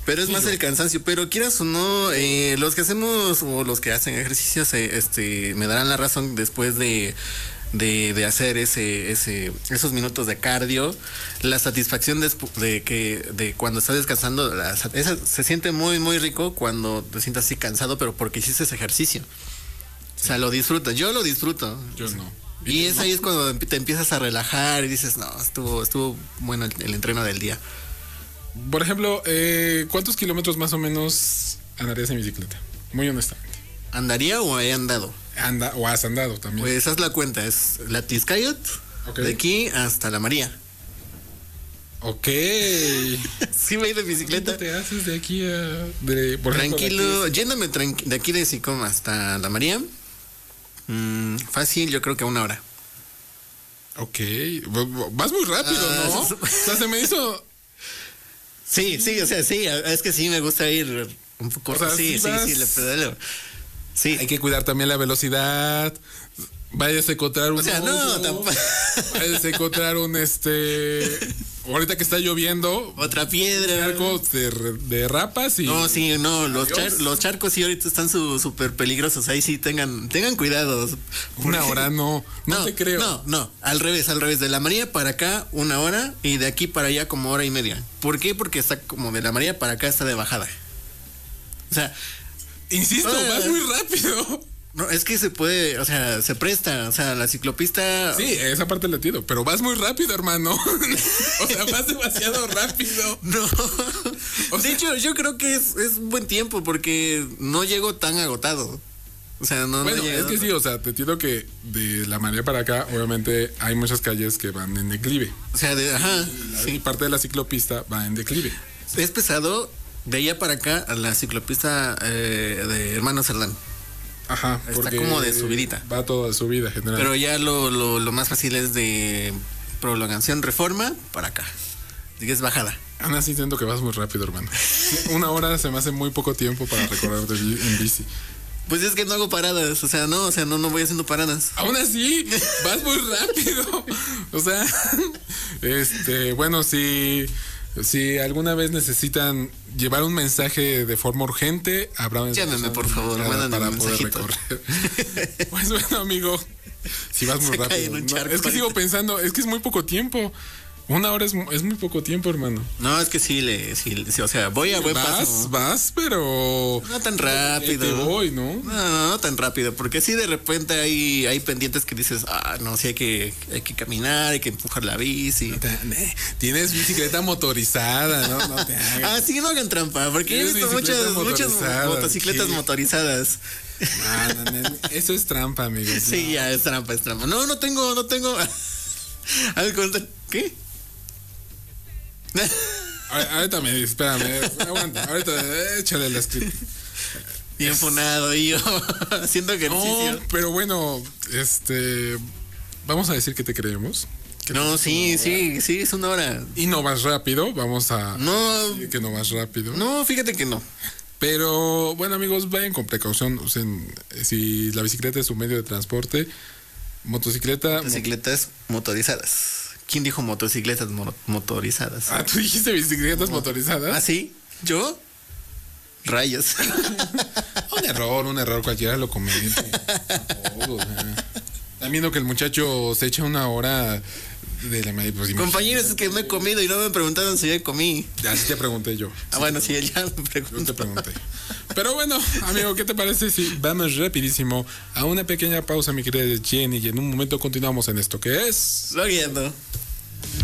Pero es más el cansancio. Pero quieras o no, los que hacemos o los que hacen ejercicios, me darán la razón después de hacer esos minutos de cardio, la satisfacción de cuando estás descansando, se siente muy, muy rico cuando te sientas así cansado, pero porque hiciste ese ejercicio. Sí. O sea, lo disfrutas. Yo lo disfruto. Yo no. Y ahí es cuando te empiezas a relajar y dices, no, estuvo bueno el entreno del día. Por ejemplo, ¿cuántos kilómetros más o menos andarías en bicicleta? Muy honestamente. ¿Andaría o he andado? O has andado también. Pues haz la cuenta, es la Tizcayot, de aquí hasta la María. Ok. Sí, me he ido de bicicleta. ¿Qué te haces de aquí a... por tranquilo, ejemplo, yéndome de aquí de Sicom hasta la María, fácil, yo creo que 1 hora. Ok, vas muy rápido, ¿no? O sea, se me hizo... Sí, o sea, sí, es que sí me gusta ir un poco... O sea, sí, le pedaleo. Sí. Hay que cuidar también la velocidad. Vayas a encontrar un... O sea, no, tampoco. Vayas a encontrar un ahorita que está lloviendo. Otra piedra. Charcos de rapas y... No, sí, no, los charcos sí ahorita están súper peligrosos. Ahí sí tengan cuidado. 1 hora no te creo. No, al revés. De la María para acá 1 hora y de aquí para allá como 1:30. ¿Por qué? Porque está como de la María para acá está de bajada. O sea... Insisto, vas muy rápido. No, es que se puede, o sea, se presta, o sea, la ciclopista... Sí, esa parte la entiendo, pero vas muy rápido, hermano. O sea, vas demasiado rápido. No. De hecho, yo creo que es buen tiempo porque no llego tan agotado. O sea, Bueno, es que sí, o sea, te entiendo que de la María para acá, obviamente, hay muchas calles que van en declive. O sea, sí, parte de la ciclopista va en declive. Es pesado de allá para acá a la ciclopista de Hermano Cerdán. Ajá, está como de subidita. Va todo de subida, general. Pero ya lo más fácil es de prolongación Reforma para acá. Así que es bajada. Aún así siento que vas muy rápido, hermano. 1 hora se me hace muy poco tiempo para recorrer en bici. Pues es que no hago paradas, o sea, no voy haciendo paradas. Aún así, vas muy rápido. O sea, bueno, si alguna vez necesitan llevar un mensaje de forma urgente, habrá un llámeme, por favor, para poder recorrer. Pues bueno, amigo, si vas muy rápido. Es que sigo pensando, es que es muy poco tiempo. 1 hora es muy poco tiempo, hermano. No, es que sí, o sea, voy a buen paso. Vas, pero... No tan rápido. Te voy, ¿no? No tan rápido, porque sí de repente hay pendientes que dices, no, sí hay que caminar, hay que empujar la bici. Tienes bicicleta motorizada, ¿no? No te hagas. Sí, no hagan trampa, porque he visto muchas motocicletas motorizadas. No, eso es trampa, amigo. Sí, ya, es trampa. No tengo. ¿Qué? Ahorita espérame, aguanta, ahorita échale la script. Bien funado y yo haciendo ejercicio. No, pero bueno, vamos a decir que te creemos. No, sí, es 1 hora. Y no vas rápido, vamos a decir que no vas rápido. No, fíjate que no. Pero bueno, amigos, vayan con precaución. O sea, si la bicicleta es un medio de transporte, Motocicletas motorizadas. ¿Quién dijo motocicletas motorizadas? ¿Tú dijiste bicicletas motorizadas? ¿Ah, sí? ¿Yo? Rayos. Un error, cualquiera lo comete. Están viendo que el muchacho se echa 1 hora de la media. Pues, compañeros, es que no he comido y no me preguntaron si ya comí. Así te pregunté yo. Bueno, sí, él ya me preguntó. Yo te pregunté. Pero bueno, amigo, ¿qué te parece si vamos rapidísimo a una pequeña pausa, mi querida Jenny, y en un momento continuamos en esto que es... Logueando.